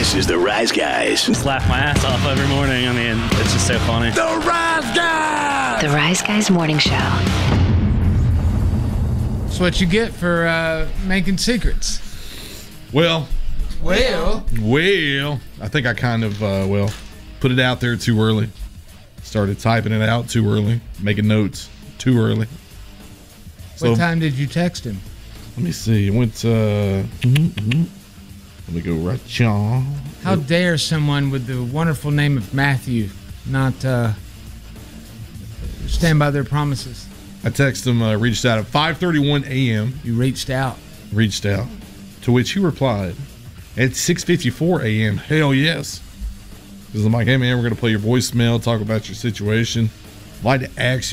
This is the Rise Guys. Just laugh my ass off every morning. I mean, it's just so funny. The Rise Guys! The Rise Guys Morning Show. That's what you get for making secrets. Well, Well, I think I kind of, put it out there too early. Started typing it out too early, making notes too early. what time did you text him? Let me see. It went, let me go right here. How dare someone with the wonderful name of Matthew not stand by their promises? I texted him, reached out at 5:31 a.m. You reached out. Reached out. To which he replied at 6:54 a.m. Hell yes. Because I'm like, hey man, we're going to play your voicemail, talk about your situation. I'd like to ask you